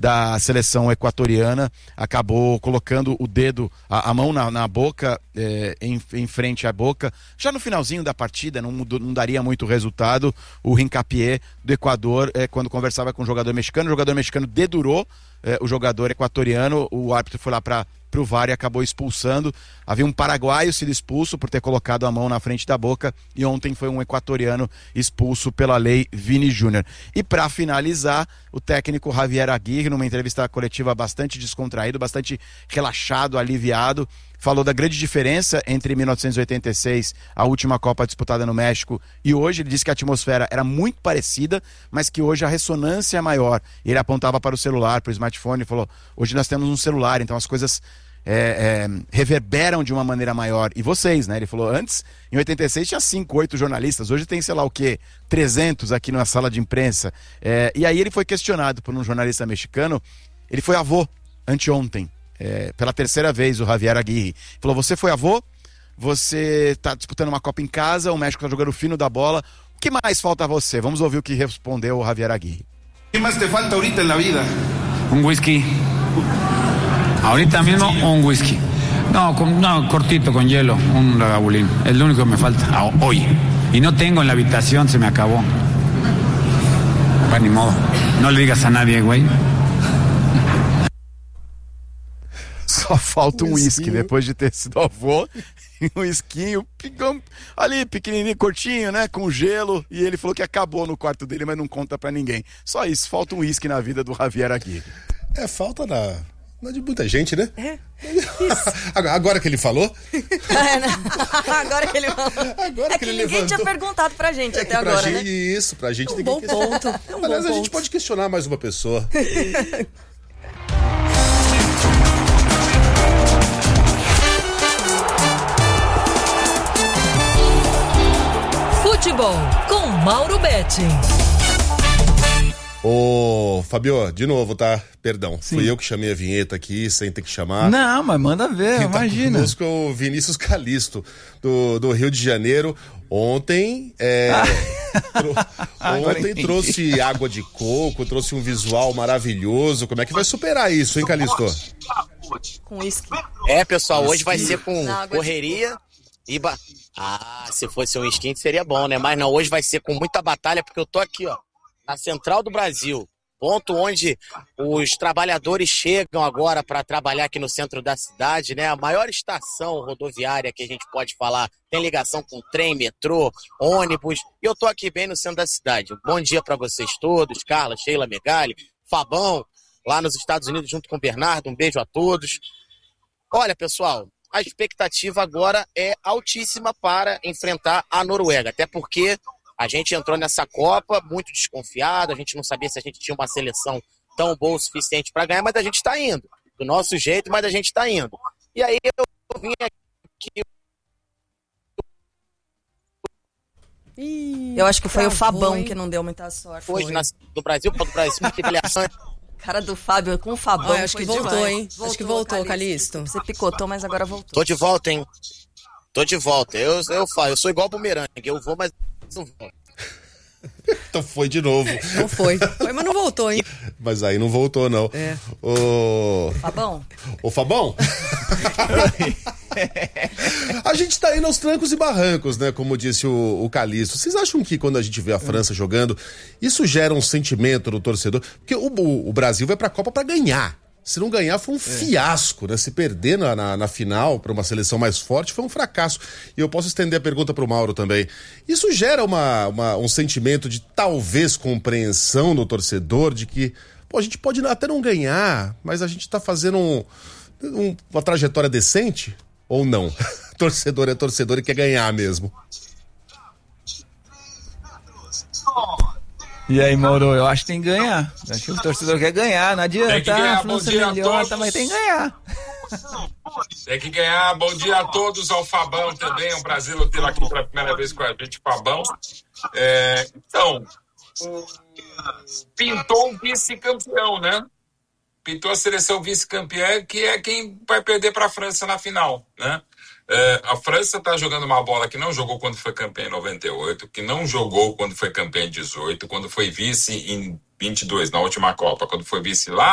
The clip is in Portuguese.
da seleção equatoriana, acabou colocando o dedo, a mão na boca, em frente à boca. Já no finalzinho da partida, não daria muito resultado, o Hincapié do Equador, quando conversava com o jogador mexicano dedurou o jogador equatoriano, o árbitro foi lá para o VAR e acabou expulsando. Havia um paraguaio sido expulso por ter colocado a mão na frente da boca, e ontem foi um equatoriano expulso pela lei Vini Júnior. E para finalizar, o técnico Javier Aguirre, numa entrevista coletiva bastante descontraído, bastante relaxado, aliviado, falou da grande diferença entre 1986, a última Copa disputada no México, e hoje. Ele disse que a atmosfera era muito parecida, mas que hoje a ressonância é maior. Ele apontava para o celular, para o smartphone, e falou: hoje nós temos um celular, então as coisas reverberam de uma maneira maior. E vocês, né? Ele falou, antes, em 86, tinha 5, 8 jornalistas, hoje tem, sei lá o quê, 300 aqui na sala de imprensa. E aí ele foi questionado por um jornalista mexicano. Ele foi avô anteontem, pela terceira vez, o Javier Aguirre. Falou: você foi avô, você está disputando uma Copa em casa, o México está jogando fino da bola, o que mais falta a você? Vamos ouvir o que respondeu o Javier Aguirre. O que mais te falta ahorita na vida? Whisky. Ahorita mismo un whisky. No, cortito con hielo, un Lagavulin. Es lo único que me falta hoy. Y no tengo en la habitación, se me acabó. Pues ni modo. No le digas a nadie, güey. Só falta um uísque depois de ter sido avô. Um uísquinho ali, pequenininho, curtinho, né? Com gelo. E ele falou que acabou no quarto dele, mas não conta pra ninguém. Só isso, falta um uísque na vida do Javier Aguirre. Falta de muita gente, né? Isso. Agora que ele falou. Agora que ele falou. Agora que ele ninguém levantou. tinha perguntado pra gente até agora, gente, né? Isso, pra gente tem bom que ponto. Aliás, a gente pode questionar mais uma pessoa. Futebol com Mauro Betti. Ô, Fabio, de novo, tá? Perdão, fui eu que chamei a vinheta aqui, sem ter que chamar. Não, mas manda ver, Quem imagina. Tá conosco é o Vinícius Calisto, do Rio de Janeiro. Ontem, ontem trouxe água de coco, trouxe um visual maravilhoso. Como é que vai superar isso, hein, Calisto? Com uísque. Pessoal, hoje vai ser com correria e... se fosse um skin seria bom, né? Mas não, hoje vai ser com muita batalha, porque eu tô aqui, ó, na Central do Brasil, ponto onde os trabalhadores chegam agora para trabalhar aqui no centro da cidade, né? A maior estação rodoviária que a gente pode falar, tem ligação com trem, metrô, ônibus, e eu tô aqui bem no centro da cidade. Bom dia para vocês todos, Carla, Sheila, Megali, Fabão, lá nos Estados Unidos junto com o Bernardo, um beijo a todos. Olha, pessoal, a expectativa agora é altíssima para enfrentar a Noruega, até porque a gente entrou nessa Copa muito desconfiado, a gente não sabia se a gente tinha uma seleção tão boa o suficiente para ganhar, mas a gente está indo, do nosso jeito, mas a gente está indo. E aí eu vim aqui... Eu acho que foi o Fabão que não deu muita sorte. Hoje do Brasil para o Brasil, que avaliação... Cara do Fábio com o Fabão. Acho que voltou, demais. Hein? Acho que voltou, Calisto. Você picotou, mas agora voltou. Tô de volta, hein? Tô de volta. Eu sou igual bumerangue. Eu vou, mas não vou. Então foi de novo. Não foi, mas não voltou, hein? Mas aí não voltou, não. Fabão? Ô, Fabão? A gente tá indo aos trancos e barrancos, né? Como disse o Calisto. Vocês acham que quando a gente vê a França jogando, isso gera um sentimento no torcedor? Porque o Brasil vai pra Copa pra ganhar. Se não ganhar, foi um fiasco, né? Se perder na final para uma seleção mais forte, foi um fracasso. E eu posso estender a pergunta pro Mauro também. Isso gera um sentimento de talvez compreensão no torcedor, de que a gente pode até não ganhar, mas a gente tá fazendo uma trajetória decente? Ou não? Torcedor é torcedor e quer ganhar mesmo. E aí, Mauro, eu acho que tem que ganhar. Acho que o torcedor quer ganhar, não adianta. Tem que ganhar, a França melhor, mas tem que ganhar. Tem que ganhar. Bom dia a todos, ao Fabão também. É um prazer eu tê-lo aqui pela primeira vez com a gente, Fabão. Então, pintou um vice-campeão, né? Pintou a seleção vice-campeã, que é quem vai perder para a França na final, né? A França está jogando uma bola que não jogou quando foi campeã em 98, que não jogou quando foi campeã em 18, quando foi vice em 22, na última Copa, quando foi vice lá